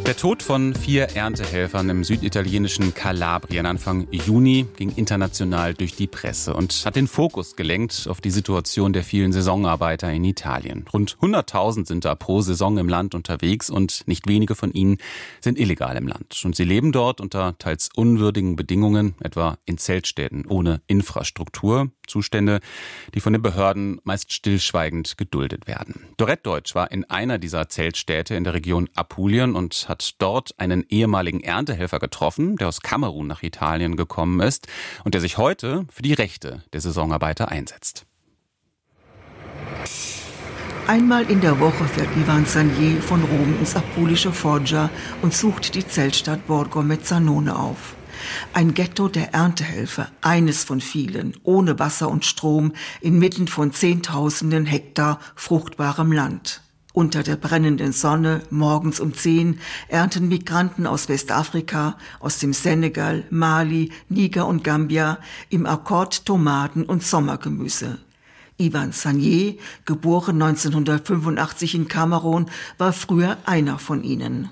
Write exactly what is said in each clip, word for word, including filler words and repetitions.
Der Tod von vier Erntehelfern im süditalienischen Kalabrien Anfang Juni ging international durch die Presse und hat den Fokus gelenkt auf die Situation der vielen Saisonarbeiter in Italien. Rund hunderttausend sind da pro Saison im Land unterwegs und nicht wenige von ihnen sind illegal im Land. Und sie leben dort unter teils unwürdigen Bedingungen, etwa in Zeltstädten ohne Infrastruktur. Zustände, die von den Behörden meist stillschweigend geduldet werden. Dorette Deutsch war in einer dieser Zeltstädte in der Region Apulien und hat dort einen ehemaligen Erntehelfer getroffen, der aus Kamerun nach Italien gekommen ist und der sich heute für die Rechte der Saisonarbeiter einsetzt. Einmal in der Woche fährt Ivan Sagnier von Rom ins apulische Foggia und sucht die Zeltstadt Borgo Mezzanone auf. Ein Ghetto der Erntehelfer, eines von vielen, ohne Wasser und Strom, inmitten von Zehntausenden Hektar fruchtbarem Land. Unter der brennenden Sonne, morgens um zehn, ernten Migranten aus Westafrika, aus dem Senegal, Mali, Niger und Gambia im Akkord Tomaten und Sommergemüse. Ivan Sagnier, geboren neunzehnhundertfünfundachtzig in Kamerun, war früher einer von ihnen.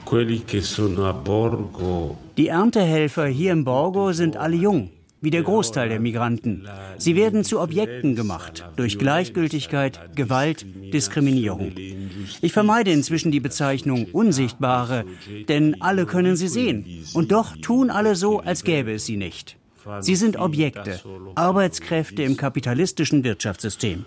Die Erntehelfer hier im Borgo sind alle jung, wie der Großteil der Migranten. Sie werden zu Objekten gemacht, durch Gleichgültigkeit, Gewalt, Diskriminierung. Ich vermeide inzwischen die Bezeichnung Unsichtbare, denn alle können sie sehen. Und doch tun alle so, als gäbe es sie nicht. Sie sind Objekte, Arbeitskräfte im kapitalistischen Wirtschaftssystem.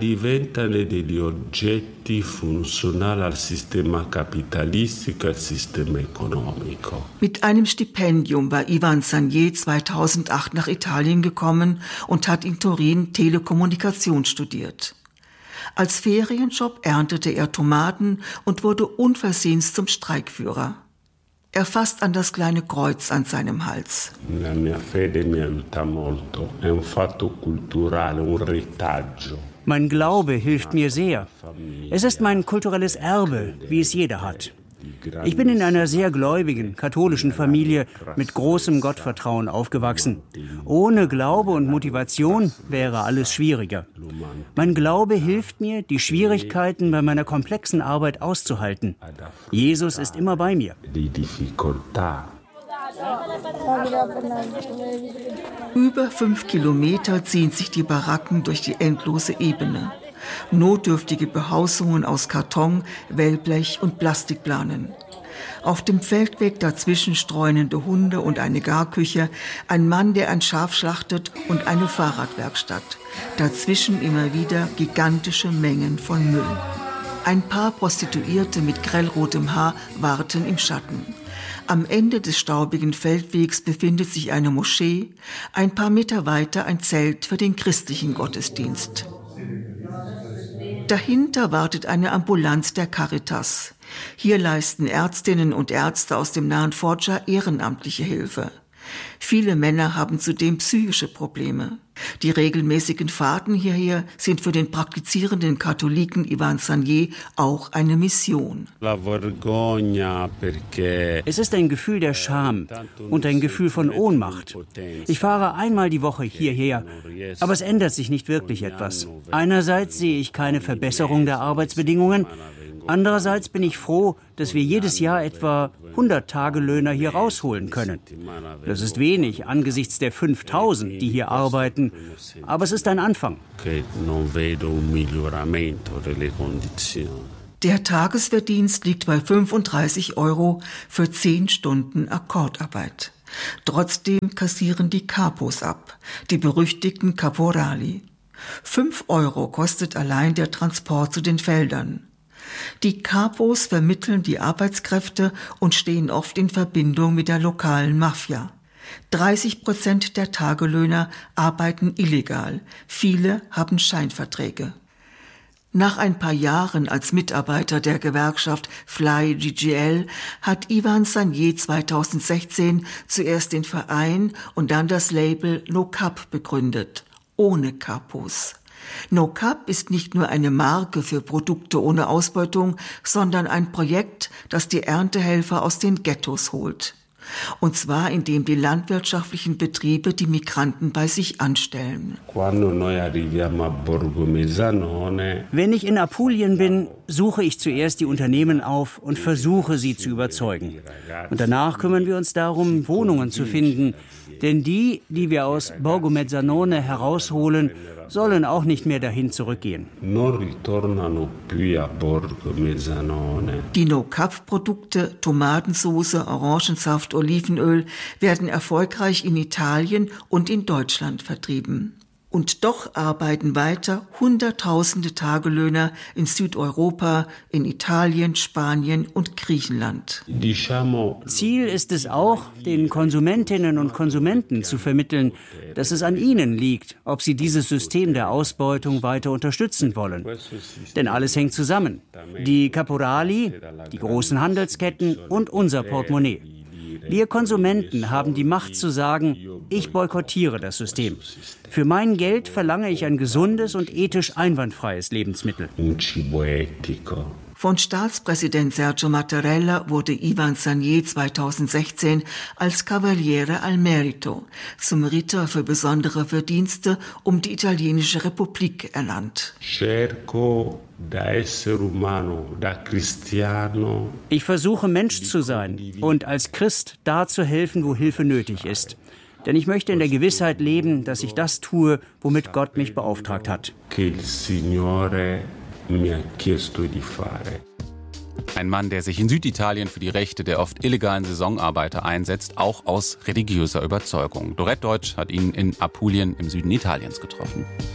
Mit einem Stipendium war Ivan Sagnier zweitausendacht nach Italien gekommen und hat in Turin Telekommunikation studiert. Als Ferienjob erntete er Tomaten und wurde unversehens zum Streikführer. Er fasst an das kleine Kreuz an seinem Hals. Mein Glaube hilft mir sehr. Es ist mein kulturelles Erbe, wie es jeder hat. Ich bin in einer sehr gläubigen, katholischen Familie mit großem Gottvertrauen aufgewachsen. Ohne Glaube und Motivation wäre alles schwieriger. Mein Glaube hilft mir, die Schwierigkeiten bei meiner komplexen Arbeit auszuhalten. Jesus ist immer bei mir. Über fünf Kilometer ziehen sich die Baracken durch die endlose Ebene. Notdürftige Behausungen aus Karton, Wellblech und Plastikplanen. Auf dem Feldweg dazwischen streunende Hunde und eine Garküche, ein Mann, der ein Schaf schlachtet und eine Fahrradwerkstatt. Dazwischen immer wieder gigantische Mengen von Müll. Ein paar Prostituierte mit grellrotem Haar warten im Schatten. Am Ende des staubigen Feldwegs befindet sich eine Moschee, ein paar Meter weiter ein Zelt für den christlichen Gottesdienst. Dahinter wartet eine Ambulanz der Caritas. Hier leisten Ärztinnen und Ärzte aus dem nahen Foggia ehrenamtliche Hilfe. Viele Männer haben zudem psychische Probleme. Die regelmäßigen Fahrten hierher sind für den praktizierenden Katholiken Ivan Sagnier auch eine Mission. Es ist ein Gefühl der Scham und ein Gefühl von Ohnmacht. Ich fahre einmal die Woche hierher, aber es ändert sich nicht wirklich etwas. Einerseits sehe ich keine Verbesserung der Arbeitsbedingungen, andererseits bin ich froh, dass wir jedes Jahr etwa hundert Tagelöhner hier rausholen können. Das ist wenig angesichts der fünftausend, die hier arbeiten, aber es ist ein Anfang. Der Tagesverdienst liegt bei fünfunddreißig Euro für zehn Stunden Akkordarbeit. Trotzdem kassieren die Capos ab, die berüchtigten Caporali. Fünf Euro kostet allein der Transport zu den Feldern. Die Capos vermitteln die Arbeitskräfte und stehen oft in Verbindung mit der lokalen Mafia. dreißig Prozent der Tagelöhner arbeiten illegal, viele haben Scheinverträge. Nach ein paar Jahren als Mitarbeiter der Gewerkschaft Fly G G L hat Ivan Sagnier zweitausendsechzehn zuerst den Verein und dann das Label No Cap begründet, ohne Capos. No Cap ist nicht nur eine Marke für Produkte ohne Ausbeutung, sondern ein Projekt, das die Erntehelfer aus den Ghettos holt. Und zwar indem die landwirtschaftlichen Betriebe die Migranten bei sich anstellen. Wenn ich in Apulien bin, suche ich zuerst die Unternehmen auf und versuche, sie zu überzeugen. Und danach kümmern wir uns darum, Wohnungen zu finden. Denn die, die wir aus Borgo Mezzanone herausholen, sollen auch nicht mehr dahin zurückgehen. Die No-Cap-Produkte, Tomatensauce, Orangensaft, Olivenöl werden erfolgreich in Italien und in Deutschland vertrieben. Und doch arbeiten weiter Hunderttausende Tagelöhner in Südeuropa, in Italien, Spanien und Griechenland. Ziel ist es auch, den Konsumentinnen und Konsumenten zu vermitteln, dass es an ihnen liegt, ob sie dieses System der Ausbeutung weiter unterstützen wollen. Denn alles hängt zusammen. Die Caporali, die großen Handelsketten und unser Portemonnaie. Wir Konsumenten haben die Macht zu sagen, ich boykottiere das System. Für mein Geld verlange ich ein gesundes und ethisch einwandfreies Lebensmittel. Von Staatspräsident Sergio Mattarella wurde Ivan Sagnier zweitausendsechzehn als Cavaliere al Merito zum Ritter für besondere Verdienste um die italienische Republik ernannt. Ich versuche, Mensch zu sein und als Christ da zu helfen, wo Hilfe nötig ist. Denn ich möchte in der Gewissheit leben, dass ich das tue, womit Gott mich beauftragt hat. Ein Mann, der sich in Süditalien für die Rechte der oft illegalen Saisonarbeiter einsetzt, auch aus religiöser Überzeugung. Dorette Deutsch hat ihn in Apulien im Süden Italiens getroffen.